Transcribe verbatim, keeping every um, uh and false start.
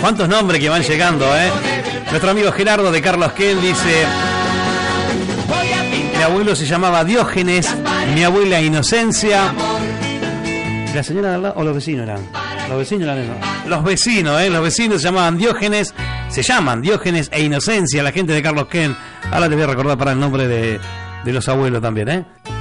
¿Cuántos nombres que van llegando, eh? Nuestro amigo Gerardo de Carlos Ken dice: mi abuelo se llamaba Diógenes, mi abuela Inocencia. ¿La señora de al lado o los vecinos eran? Los vecinos eran no. Los vecinos, eh, los vecinos se llamaban Diógenes, se llaman Diógenes e Inocencia, la gente de Carlos Ken. Ahora les voy a recordar para el nombre de, de los abuelos también, eh.